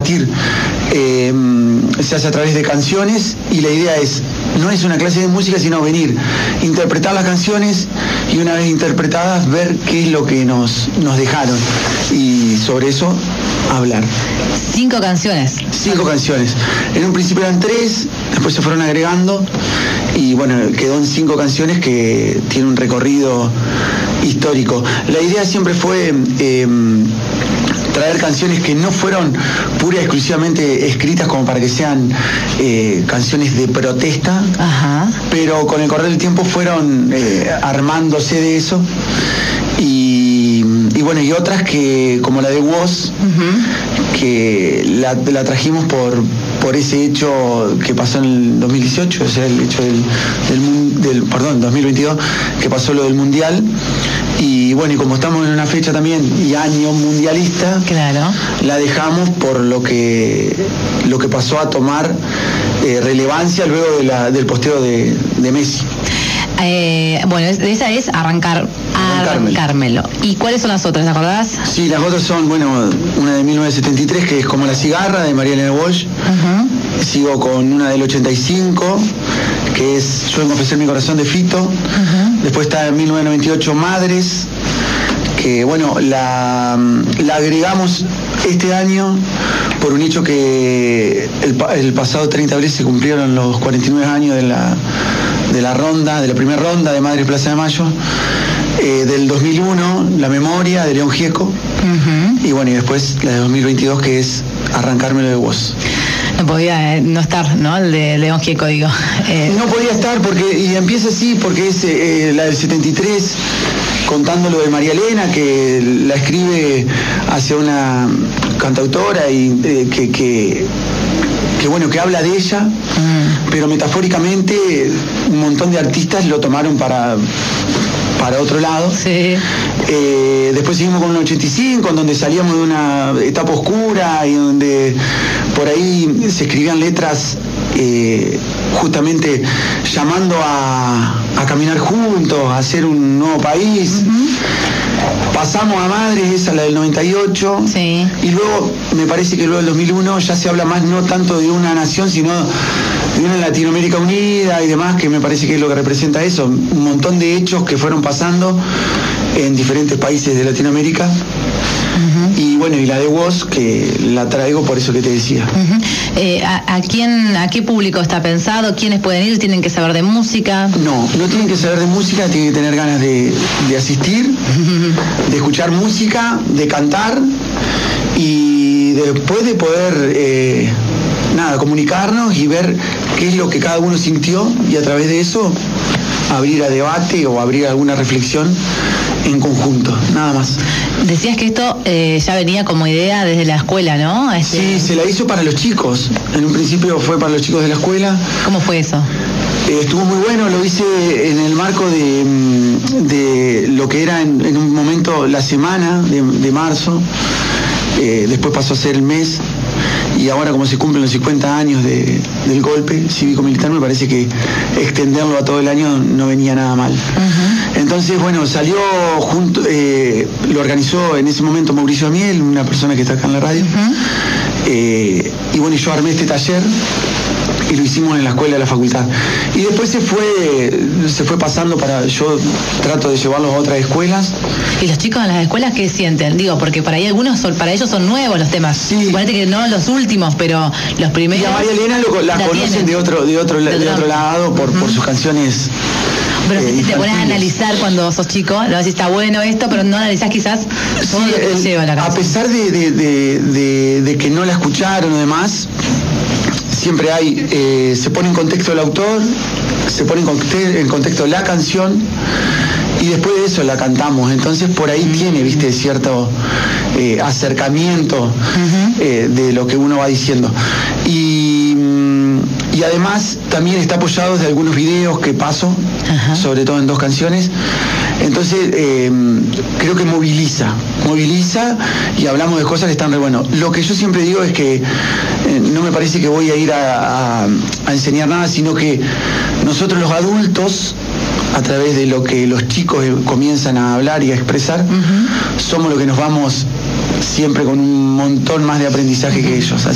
compartir se hace a través de canciones, y la idea no es una clase de música, sino venir, interpretar las canciones y una vez interpretadas ver qué es lo que nos dejaron y sobre eso hablar. 5 canciones. 5 canciones. En un principio eran 3, después se fueron agregando y bueno, quedó en 5 canciones que tienen un recorrido histórico. La idea siempre fue traer canciones que no fueron pura y exclusivamente escritas como para que sean canciones de protesta, Ajá. pero con el correr del tiempo fueron armándose de eso y bueno, y otras que como la de Woz, que la trajimos por ese hecho que pasó en el 2018, o sea, el hecho del 2022, que pasó lo del Mundial. Y bueno, y como estamos en una fecha también y año mundialista, claro, la dejamos por lo que pasó a tomar relevancia luego del posteo de Messi. Bueno, esa es Arrancármelo. ¿Y cuáles son las otras, te acordás? Sí, las otras son, bueno, una de 1973, que es Como la cigarra, de María Elena Walsh. Sigo con una del 85, que es Yo vengo a ofrecer mi corazón, de Fito. Después está en 1998, Madres, que bueno, la agregamos este año por un hecho que el pasado 30 de abril se cumplieron los 49 años de la primera ronda de Madres Plaza de Mayo, del 2001, La memoria, de León Gieco, y bueno, y después la de 2022, que es Arrancármelo, de Woz. No podía no estar, ¿no? El de León Gieco, digo. No podía estar y empieza así, porque es la del 73, contando lo de María Elena, que la escribe hacia una cantautora y que bueno, que habla de ella, pero metafóricamente un montón de artistas lo tomaron para otro lado. Sí. Después seguimos con el 85, en donde salíamos de una etapa oscura y donde por ahí se escribían letras justamente llamando a caminar juntos, a hacer un nuevo país. Pasamos a Madres, esa la del 98, sí. Y luego me parece que luego del 2001 ya se habla más no tanto de una nación, sino de una Latinoamérica unida y demás, que me parece que es lo que representa eso, un montón de hechos que fueron pasando en diferentes países de Latinoamérica. Y bueno, y la de Woz, que la traigo por eso que te decía. ¿A qué público está pensado? ¿Quiénes pueden ir? ¿Tienen que saber de música? No tienen que saber de música, tienen que tener ganas de asistir, de escuchar música, de cantar y después de poder comunicarnos y ver qué es lo que cada uno sintió y a través de eso abrir a debate o abrir alguna reflexión en conjunto, nada más. Decías que esto ya venía como idea desde la escuela, ¿no? Sí, se la hizo para los chicos. En un principio fue para los chicos de la escuela. ¿Cómo fue eso? Estuvo muy bueno, lo hice en el marco de lo que era en un momento la semana de marzo. Después pasó a ser el mes. Y ahora, como se cumplen los 50 años del golpe cívico-militar, me parece que extenderlo a todo el año no venía nada mal. Entonces, bueno, salió junto, lo organizó en ese momento Mauricio Amiel, una persona que está acá en la radio. Y bueno, yo armé este taller y lo hicimos en la escuela de la facultad. Y después se fue pasando yo trato de llevarlos a otras escuelas. ¿Y los chicos en las escuelas qué sienten? Digo, porque para ellos son nuevos los temas. Sí. Suponete que no los últimos, pero los primeros. Y a María Elena la conocen de otro lado por sus canciones. Pero si te pones a analizar cuando sos chico, lo decís, está bueno esto, pero no analizás quizás todo lo que te lleva la canción. A pesar de que no la escucharon o demás, siempre se pone en contexto el autor, se pone en contexto la canción y después de eso la cantamos. Entonces por ahí tiene, viste, cierto acercamiento de lo que uno va diciendo. Y además también está apoyado de algunos videos que paso, sobre todo en 2 canciones. Entonces creo que moviliza y hablamos de cosas que están re bueno. Lo que yo siempre digo es que no me parece que voy a ir a enseñar nada, sino que nosotros los adultos, a través de lo que los chicos comienzan a hablar y a expresar, somos los que nos vamos siempre con un montón más de aprendizaje que ellos.